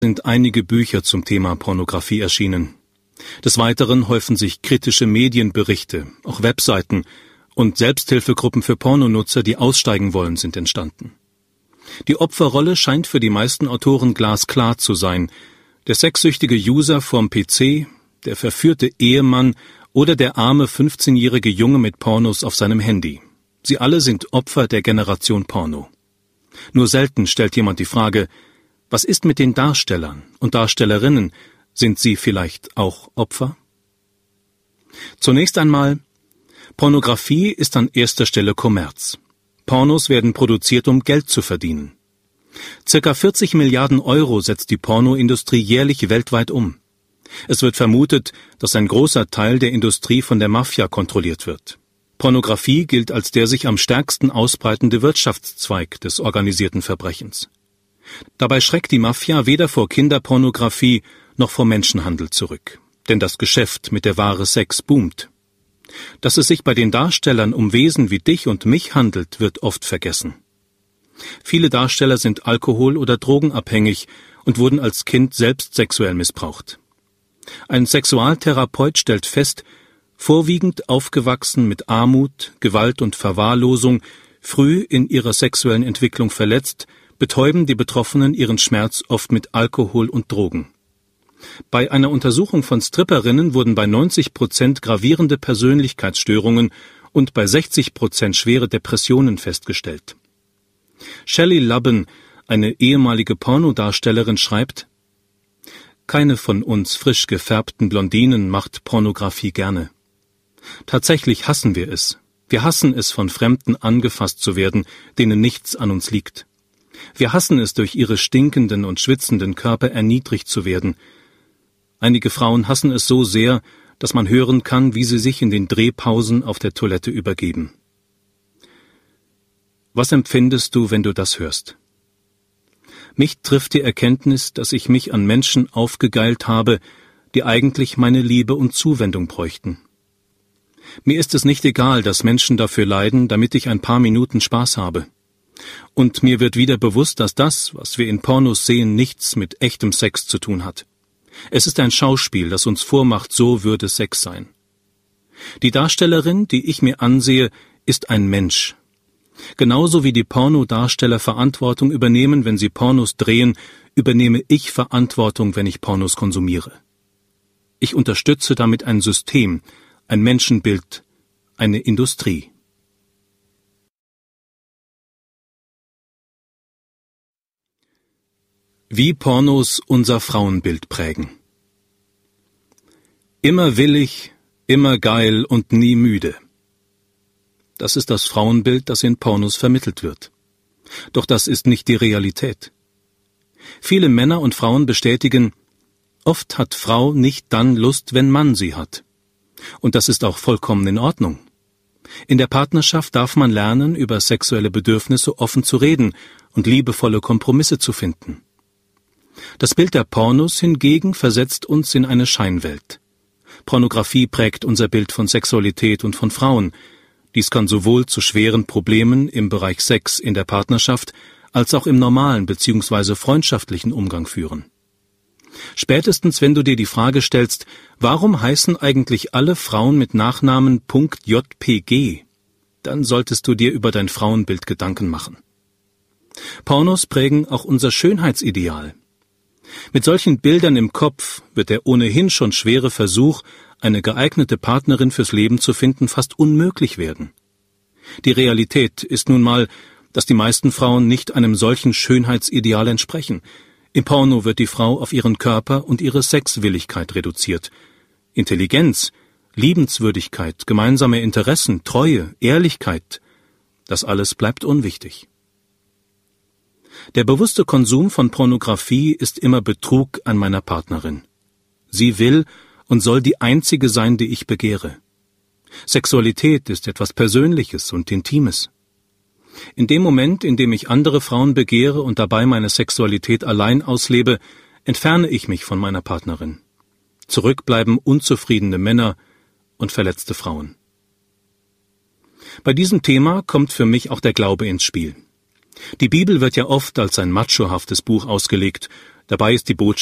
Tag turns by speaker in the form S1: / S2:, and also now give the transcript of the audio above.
S1: sind einige Bücher zum Thema Pornografie erschienen. Des Weiteren häufen sich kritische Medienberichte, auch Webseiten und Selbsthilfegruppen für Pornonutzer, die aussteigen wollen, sind entstanden. Die Opferrolle scheint für die meisten Autoren glasklar zu sein. Der sexsüchtige User vorm PC, der verführte Ehemann oder der arme 15-jährige Junge mit Pornos auf seinem Handy. Sie alle sind Opfer der Generation Porno. Nur selten stellt jemand die Frage, was ist mit den Darstellern und Darstellerinnen? Sind sie vielleicht auch Opfer? Zunächst einmal, Pornografie ist an erster Stelle Kommerz. Pornos werden produziert, um Geld zu verdienen. Circa 40 Milliarden Euro setzt die Pornoindustrie jährlich weltweit um. Es wird vermutet, dass ein großer Teil der Industrie von der Mafia kontrolliert wird. Pornografie gilt als der sich am stärksten ausbreitende Wirtschaftszweig des organisierten Verbrechens. Dabei schreckt die Mafia weder vor Kinderpornografie noch vor Menschenhandel zurück. Denn das Geschäft mit der Ware Sex boomt. Dass es sich bei den Darstellern um Wesen wie dich und mich handelt, wird oft vergessen. Viele Darsteller sind alkohol- oder drogenabhängig und wurden als Kind selbst sexuell missbraucht. Ein Sexualtherapeut stellt fest, vorwiegend aufgewachsen mit Armut, Gewalt und Verwahrlosung, früh in ihrer sexuellen Entwicklung verletzt, betäuben die Betroffenen ihren Schmerz oft mit Alkohol und Drogen. Bei einer Untersuchung von Stripperinnen wurden bei 90% gravierende Persönlichkeitsstörungen und bei 60% schwere Depressionen festgestellt. Shelley Lubben, eine ehemalige Pornodarstellerin, schreibt: Keine von uns frisch gefärbten Blondinen macht Pornografie gerne. Tatsächlich hassen wir es. Wir hassen es, von Fremden angefasst zu werden, denen nichts an uns liegt. Wir hassen es, durch ihre stinkenden und schwitzenden Körper erniedrigt zu werden. Einige Frauen hassen es so sehr, dass man hören kann, wie sie sich in den Drehpausen auf der Toilette übergeben. Was empfindest du, wenn du das hörst? Mich trifft die Erkenntnis, dass ich mich an Menschen aufgegeilt habe, die eigentlich meine Liebe und Zuwendung bräuchten. Mir ist es nicht egal, dass Menschen dafür leiden, damit ich ein paar Minuten Spaß habe. Und mir wird wieder bewusst, dass das, was wir in Pornos sehen, nichts mit echtem Sex zu tun hat. Es ist ein Schauspiel, das uns vormacht, so würde Sex sein. Die Darstellerin, die ich mir ansehe, ist ein Mensch. Genauso wie die Pornodarsteller Verantwortung übernehmen, wenn sie Pornos drehen, übernehme ich Verantwortung, wenn ich Pornos konsumiere. Ich unterstütze damit ein System, ein Menschenbild, eine Industrie. Wie Pornos unser Frauenbild prägen. Immer willig, immer geil und nie müde. Das ist das Frauenbild, das in Pornos vermittelt wird. Doch das ist nicht die Realität. Viele Männer und Frauen bestätigen, oft hat Frau nicht dann Lust, wenn Mann sie hat. Und das ist auch vollkommen in Ordnung. In der Partnerschaft darf man lernen, über sexuelle Bedürfnisse offen zu reden und liebevolle Kompromisse zu finden. Das Bild der Pornos hingegen versetzt uns in eine Scheinwelt. Pornografie prägt unser Bild von Sexualität und von Frauen. Dies kann sowohl zu schweren Problemen im Bereich Sex in der Partnerschaft als auch im normalen bzw. freundschaftlichen Umgang führen. Spätestens, wenn du dir die Frage stellst, warum heißen eigentlich alle Frauen mit Nachnamen .jpg, dann solltest du dir über dein Frauenbild Gedanken machen. Pornos prägen auch unser Schönheitsideal. Mit solchen Bildern im Kopf wird der ohnehin schon schwere Versuch, eine geeignete Partnerin fürs Leben zu finden, fast unmöglich werden. Die Realität ist nun mal, dass die meisten Frauen nicht einem solchen Schönheitsideal entsprechen. Im Porno wird die Frau auf ihren Körper und ihre Sexwilligkeit reduziert. Intelligenz, Liebenswürdigkeit, gemeinsame Interessen, Treue, Ehrlichkeit, das alles bleibt unwichtig. Der bewusste Konsum von Pornografie ist immer Betrug an meiner Partnerin. Sie will und soll die einzige sein, die ich begehre. Sexualität ist etwas Persönliches und Intimes. In dem Moment, in dem ich andere Frauen begehre und dabei meine Sexualität allein auslebe, entferne ich mich von meiner Partnerin. Zurück bleiben unzufriedene Männer und verletzte Frauen. Bei diesem Thema kommt für mich auch der Glaube ins Spiel. Die Bibel wird ja oft als ein machohaftes Buch ausgelegt, Dabei ist die Botschaft